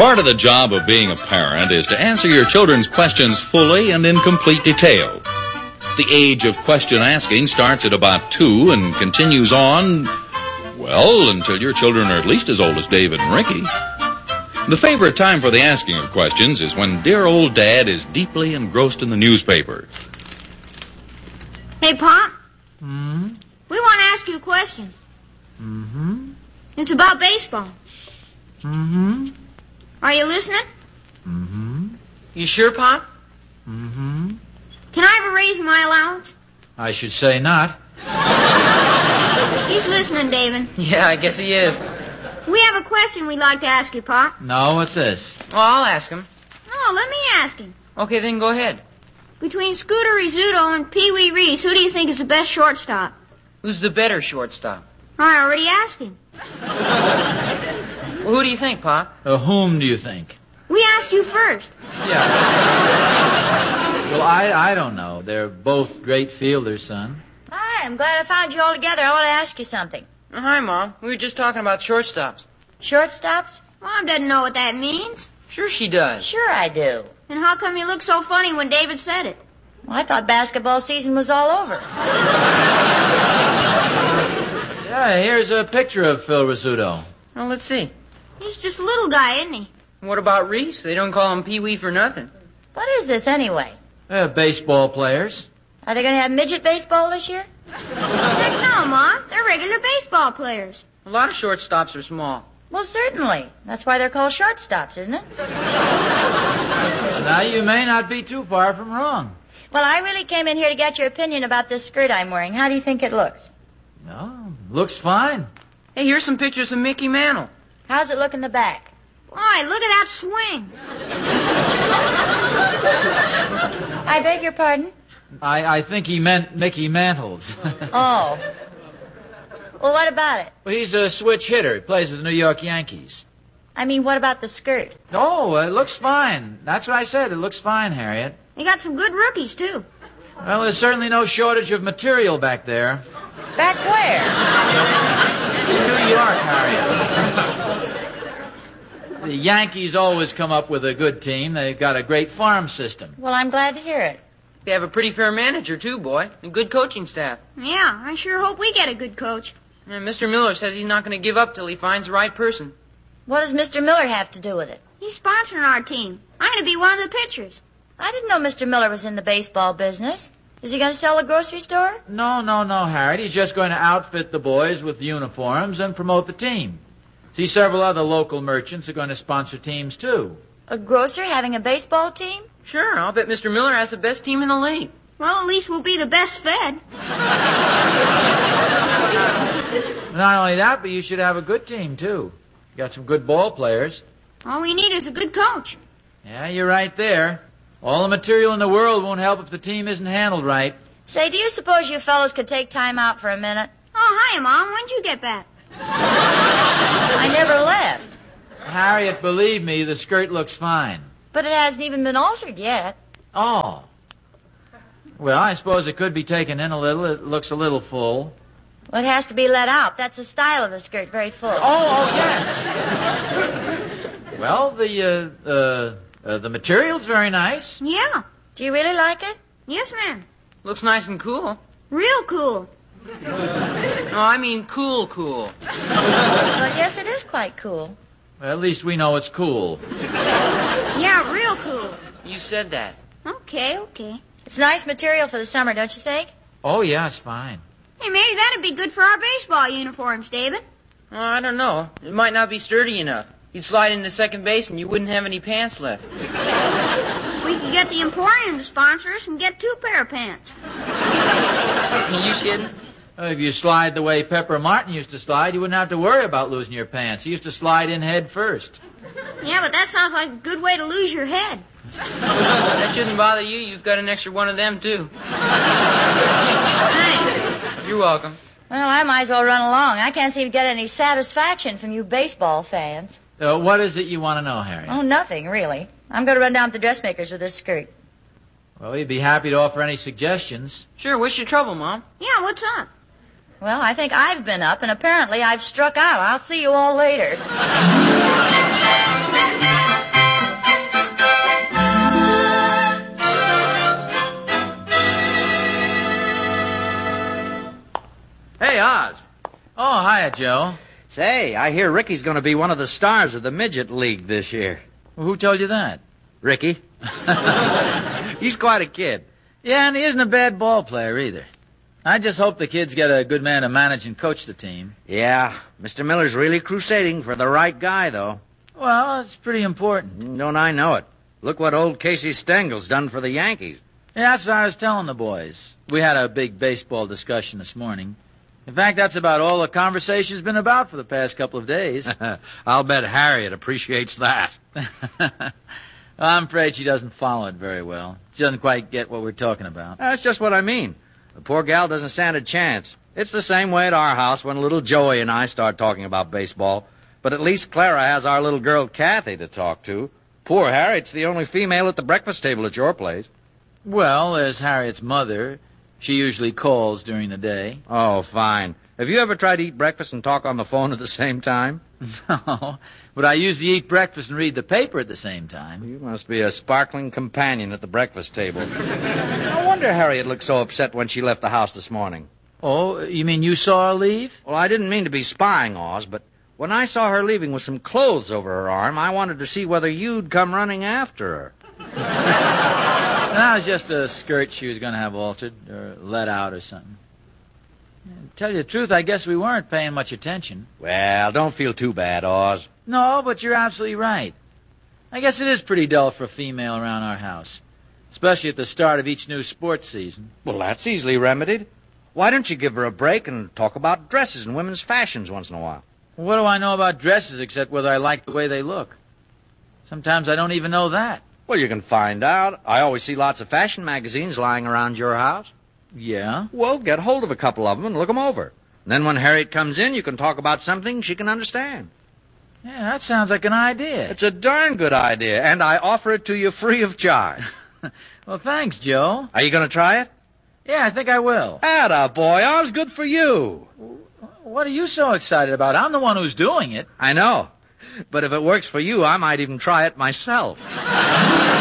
Part of the job of being a parent is to answer your children's questions fully and in complete detail. The age of question asking starts at about 2 and continues on, well, until your children are at least as old as David and Ricky. The favorite time for the asking of questions is when dear old Dad is deeply engrossed in the newspaper. Hey, Pop. Hmm? We want to ask you a question. Mm-hmm. It's about baseball. Mm-hmm. Are you listening? Mm-hmm. You sure, Pop? Mm-hmm. Can I have a raise in my allowance? I should say not. He's listening, David. Yeah, I guess he is. We have a question we'd like to ask you, Pop. No, what's this? Well, I'll ask him. No, let me ask him. Okay, then go ahead. Between Scooter Rizzuto and Pee Wee Reese, who do you think is the best shortstop? Who's the better shortstop? I already asked him. Well, who do you think, Pop? Whom do you think? We asked you first. Yeah. Well, I don't know. They're both great fielders, son. Hi, I'm glad I found you all together. I want to ask you something. Hi, Mom. We were just talking about shortstops. Shortstops? Mom doesn't know what that means. Sure she does. Sure I do. Then how come you look so funny when David said it? Well, I thought basketball season was all over. Yeah, here's a picture of Phil Rizzuto. Well, let's see. He's just a little guy, isn't he? What about Reese? They don't call him Pee-wee for nothing. What is this anyway? Baseball players. Are they going to have midget baseball this year? Heck no, Mom. They're regular baseball players. A lot of shortstops are small. Well, certainly. That's why they're called shortstops, isn't it? Now, you may not be too far from wrong. Well, I really came in here to get your opinion about this skirt I'm wearing. How do you think it looks? No, looks fine. Hey, here's some pictures of Mickey Mantle. How's it look in the back? Boy, look at that swing. I beg your pardon? I think he meant Mickey Mantles. Oh. Well, what about it? Well, he's a switch hitter. He plays with the New York Yankees. I mean, what about the skirt? Oh, it looks fine. That's what I said. It looks fine, Harriet. They got some good rookies, too. Well, there's certainly no shortage of material back there. Back where? In New York, Harriet. The Yankees always come up with a good team. They've got a great farm system. Well, I'm glad to hear it. They have a pretty fair manager, too, boy. And good coaching staff. Yeah, I sure hope we get a good coach. And Mr. Miller says he's not going to give up till he finds the right person. What does Mr. Miller have to do with it? He's sponsoring our team. I'm going to be one of the pitchers. I didn't know Mr. Miller was in the baseball business. Is he going to sell a grocery store? No, Harriet. He's just going to outfit the boys with uniforms and promote the team. See, several other local merchants are going to sponsor teams, too. A grocer having a baseball team? Sure, I'll bet Mr. Miller has the best team in the league. Well, at least we'll be the best fed. Not only that, but you should have a good team, too. You got some good ball players. All we need is a good coach. Yeah, you're right there. All the material in the world won't help if the team isn't handled right. Say, do you suppose you fellas could take time out for a minute? Oh, hiya, Mom. When'd you get back? I never left. Harriet, believe me, the skirt looks fine. But it hasn't even been altered yet. Oh. Well, I suppose it could be taken in a little. It looks a little full. Well, it has to be let out. That's the style of the skirt, very full. Oh, yes. Well, the material's very nice. Yeah. Do you really like it? Yes, ma'am. Looks nice and cool. Real cool. No, I mean cool. Well, yes, it is quite cool. Well, at least we know it's cool. Yeah, real cool. You said that. Okay. It's nice material for the summer, don't you think? Oh, yeah, it's fine. Hey, maybe that'd be good for our baseball uniforms, David. Well, I don't know. It might not be sturdy enough. You'd slide into second base and you wouldn't have any pants left. We could get the Emporium to sponsor us and get 2 pair of pants. Are you kidding? If you slide the way Pepper Martin used to slide, you wouldn't have to worry about losing your pants. He used to slide in head first. Yeah, but that sounds like a good way to lose your head. That shouldn't bother you. You've got an extra one of them, too. Thanks. You're welcome. Well, I might as well run along. I can't seem to get any satisfaction from you baseball fans. What is it you want to know, Harry? Oh, nothing, really. I'm going to run down to the dressmaker's with this skirt. Well, you'd be happy to offer any suggestions. Sure, what's your trouble, Mom? Yeah, what's up? Well, I think I've been up, and apparently I've struck out. I'll see you all later. Hiya, Joe. Say, I hear Ricky's going to be one of the stars of the Midget League this year. Well, who told you that? Ricky. He's quite a kid. Yeah, and he isn't a bad ball player either. I just hope the kids get a good man to manage and coach the team. Yeah, Mr. Miller's really crusading for the right guy, though. Well, it's pretty important. Don't I know it? Look what old Casey Stengel's done for the Yankees. Yeah, that's what I was telling the boys. We had a big baseball discussion this morning. In fact, that's about all the conversation's been about for the past couple of days. I'll bet Harriet appreciates that. I'm afraid she doesn't follow it very well. She doesn't quite get what we're talking about. That's just what I mean. The poor gal doesn't stand a chance. It's the same way at our house when little Joey and I start talking about baseball. But at least Clara has our little girl Kathy to talk to. Poor Harriet's the only female at the breakfast table at your place. Well, there's Harriet's mother. She usually calls during the day. Oh, fine. Have you ever tried to eat breakfast and talk on the phone at the same time? No, but I usually eat breakfast and read the paper at the same time. You must be a sparkling companion at the breakfast table. No wonder Harriet looked so upset when she left the house this morning. Oh, you mean you saw her leave? Well, I didn't mean to be spying, Oz, but when I saw her leaving with some clothes over her arm, I wanted to see whether you'd come running after her. That was just a skirt she was going to have altered or let out or something. To tell you the truth, I guess we weren't paying much attention. Well, don't feel too bad, Oz. No, but you're absolutely right. I guess it is pretty dull for a female around our house, especially at the start of each new sports season. Well, that's easily remedied. Why don't you give her a break and talk about dresses and women's fashions once in a while? What do I know about dresses except whether I like the way they look? Sometimes I don't even know that. Well, you can find out. I always see lots of fashion magazines lying around your house. Yeah? Well, get hold of a couple of them and look them over. And then when Harriet comes in, you can talk about something she can understand. Yeah, that sounds like an idea. It's a darn good idea, and I offer it to you free of charge. Well, thanks, Joe. Are you going to try it? Yeah, I think I will. Atta boy, Oz, good for you. What are you so excited about? I'm the one who's doing it. I know. But if it works for you, I might even try it myself.